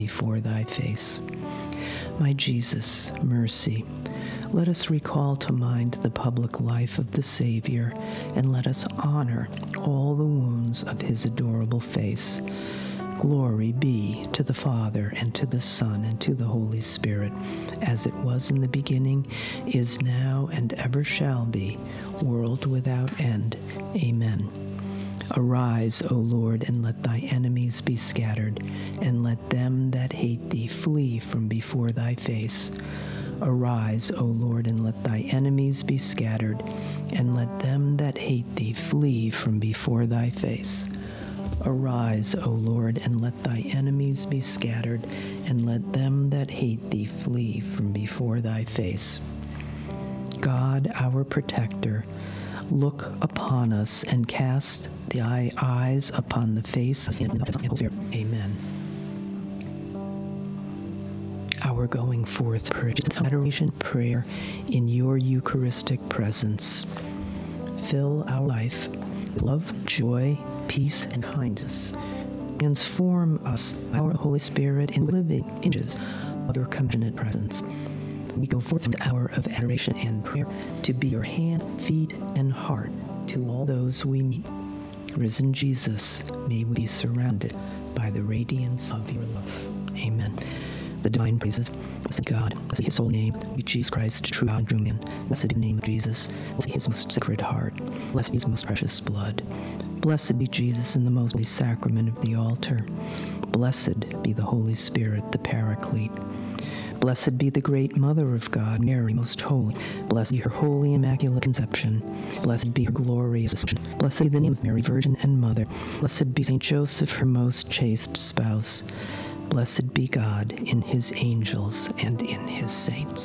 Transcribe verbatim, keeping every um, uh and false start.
before thy face. My Jesus, mercy. Let us recall to mind the public life of the Savior, and let us honor all the wounds of his adorable face. Glory be to the Father, and to the Son, and to the Holy Spirit, as it was in the beginning, is now, and ever shall be, world without end. Amen. Arise, O Lord, and let thy enemies be scattered, and let them that hate thee flee from before thy face. Arise, O Lord, and let thy enemies be scattered, and let them that hate thee flee from before thy face. Arise, O Lord, and let thy enemies be scattered, and let them that hate thee flee from before thy face. God, our protector, look upon us and cast thy eyes upon the face of him. Amen. Our going forth prayer, adoration prayer in your Eucharistic presence. Fill our life with love, joy, peace, and kindness. Transform us, our Holy Spirit, in living images of your compassionate presence. We go forth in the hour of adoration and prayer to be your hand, feet, and heart to all those we meet. Risen Jesus, may we be surrounded by the radiance of your love. Amen. The divine praises. Blessed God, blessed his holy name, be Jesus Christ, true God and true man. Blessed be the name of Jesus, blessed his most sacred heart, blessed be his most precious blood. Blessed be Jesus in the most holy sacrament of the altar. Blessed be the Holy Spirit, the Paraclete. Blessed be the great Mother of God, Mary, most holy. Blessed be her holy immaculate conception. Blessed be her glorious ascension. Blessed be the name of Mary, Virgin and Mother. Blessed be Saint Joseph, her most chaste spouse. Blessed be God in his angels and in his saints.